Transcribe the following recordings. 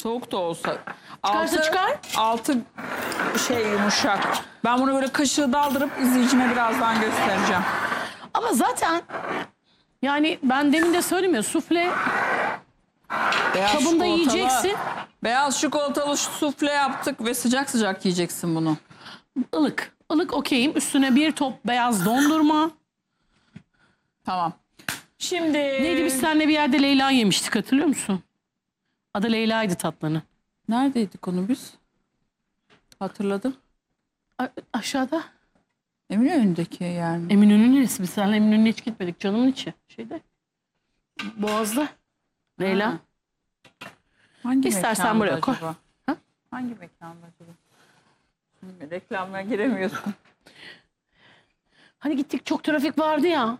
Soğuk da olsa. Çıkarsa çıkar. Altı şey yumuşak. Ben bunu böyle kaşığı daldırıp izleyicime birazdan göstereceğim. Ama zaten yani ben demin de söyledim ya, sufle Beyaz kabında çikolatalı- yiyeceksin. Beyaz çikolatalı sufle yaptık ve sıcak sıcak yiyeceksin bunu. Ilık. Ilık okeyim. Üstüne bir top beyaz dondurma. Tamam. Şimdi... Neydi, biz seninle bir yerde Leyla yemiştik, hatırlıyor musun? Adı Leyla'ydı tatlının. Neredeydik onu biz? Hatırladım. Aşağıda. Eminönü'ndeki yer mi? Eminönü neresi? Biz seninle Eminönü'ne hiç gitmedik. Canımın içi. Şeyde. Boğaz'da. Leyla. Ha. Hangi İstersen mekanda buraya koy. acaba? Ha? Hangi mekanda acaba? Şimdi reklamına giremiyorsun. Hani gittik, çok trafik vardı ya.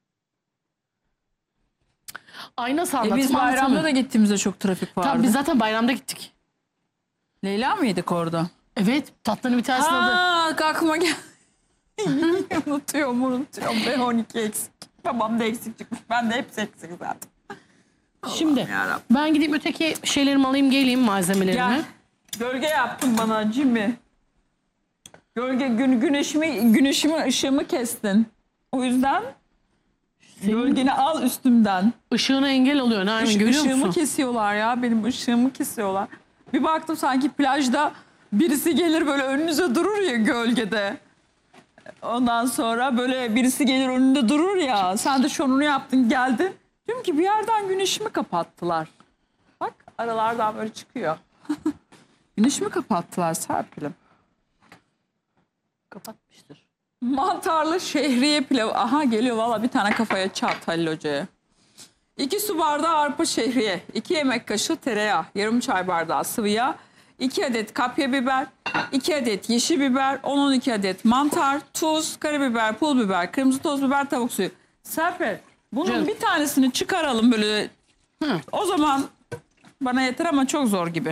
Ay nasıl anlatayım? Biz bayramda Anlatamıyorum. da gittiğimizde çok trafik vardı. Tabii biz zaten bayramda gittik. Leyla mıydık orada? Evet, tatlının bir tanesinin adı. Ha, aklıma gel. unutuyorum. B12 eksik. Babam da eksik çıkmış. Ben de hepsi eksik zaten. Şimdi yarabbim. ben gidip öteki şeylerimi alayım, geleyim, malzemelerimi. Gel. Gölge yaptın bana Jimmy. Gölge güneşimi ışığımı kestin. O yüzden gölgeni al üstümden. Işığına engel oluyor. Nermin, görüyor Işığımı musun? kesiyorlar ya. Benim ışığımı kesiyorlar. Bir baktım sanki plajda birisi gelir böyle önünüze durur ya gölgede. Ondan sonra böyle birisi gelir önünde durur ya. Sen de şununu yaptın, geldin. Diyorum ki bir yerden güneşimi kapattılar. Bak aralardan böyle çıkıyor. Güneşimi kapattılar Serpil'im. Kapatmıştır. Mantarlı şehriye pilavı. Aha geliyor valla, bir tane kafaya çat Halil Hoca'ya. 2 su bardağı arpa şehriye, 2 yemek kaşığı tereyağı, yarım çay bardağı sıvı yağ, 2 adet kapya biber, 2 adet yeşil biber, 10-12 adet mantar, tuz, karabiber, pul biber, kırmızı toz biber, tavuk suyu. Serpil, bunun Canım. bir tanesini çıkaralım böyle. Hı. O zaman bana yeter ama çok zor gibi.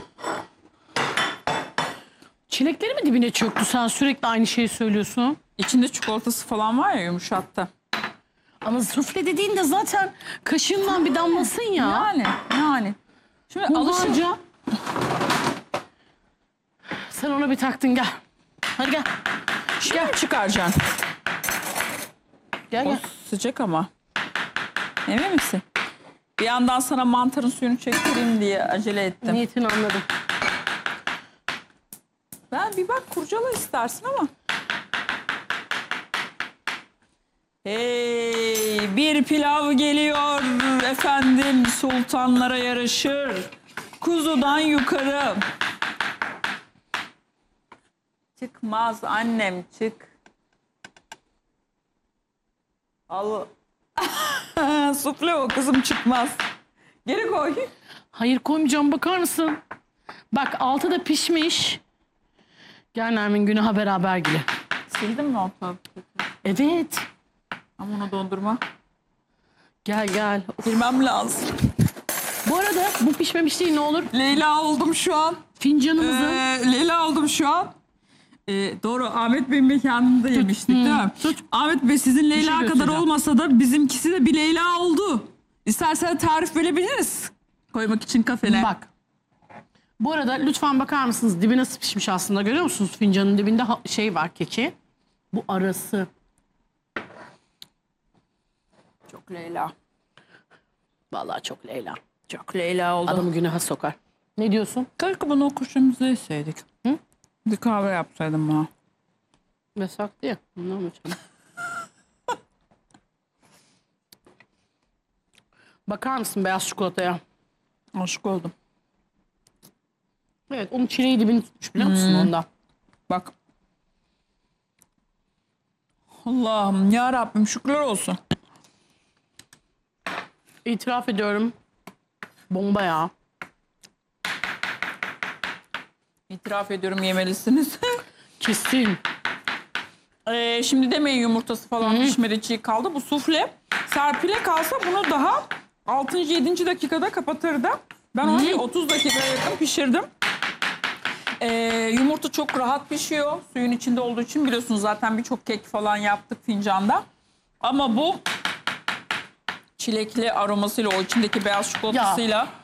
Çilekleri mi dibine çöktü? Sen sürekli aynı şeyi söylüyorsun. İçinde çikolatası falan var ya, yumuşattı. Ama sufle dediğinde zaten kaşığından bir damlasın ya. Yani. Şimdi alışın. Alışınca. Sen ona bir taktın, gel. Hadi gel. Şimdi mi çıkaracaksın? Gel O gel. sıcak ama. Emin misin? Bir yandan sana mantarın suyunu çektireyim diye acele ettim. Niyetini anladım. Ben bir bak, kurcala istersin ama. Hey, bir pilav geliyor efendim, sultanlara yaraşır. Kuzudan yukarı. Çıkmaz annem, çık. Al. Sufle o kızım, çıkmaz. Geri koy. Hayır koymayacağım, bakar mısın? Bak altı da pişmiş. Gel Nermin, günaha beraber gidelim. Sildin mi o tabi? Evet. Ama onu dondurma. Gel gel. Silmem lazım. Bu arada bu pişmemiş değil, ne olur. Leyla oldum şu an. Fincanımızı Leyla oldum şu an. Doğru, Ahmet Bey'in mekanında yemiştik değil mi? tut. Ahmet Bey sizin Leyla kadar göstereceğim. olmasa da bizimkisi de bir Leyla oldu. İstersen tarif verebiliriz. Koymak için kafene. Bak. Bu arada lütfen bakar mısınız? Dibi nasıl pişmiş aslında, görüyor musunuz? Fincanın dibinde şey var, keçi. Bu arası. Çok Leyla. Vallahi çok Leyla. Çok Leyla oldu. Adamı günaha sokar. Ne diyorsun? Keşke bunu okuşumuzu yeseydik. Hı? Bir kahve yapsaydım bana. Yasak diye. Anlamadım. Bakar mısın beyaz çikolataya? Aşık oldum. Evet, onun çileği dibini tutmuş, biliyor musun onda? Bak. Allah'ım ya Rabbim, şükürler olsun. İtiraf ediyorum. Bomba ya. İtiraf ediyorum, yemelisiniz. Kesin. Şimdi demeyin yumurtası falan pişmedi, çiğ kaldı. Bu sufle Serpil'e kalsa bunu daha 6. 7. dakikada kapatırdı. Ben onu bir 30 dakikaya yakın pişirdim. Yumurta çok rahat pişiyor. Suyun içinde olduğu için, biliyorsunuz zaten birçok kek falan yaptık fincanda. Ama bu çilekli aromasıyla, o içindeki beyaz çikolatasıyla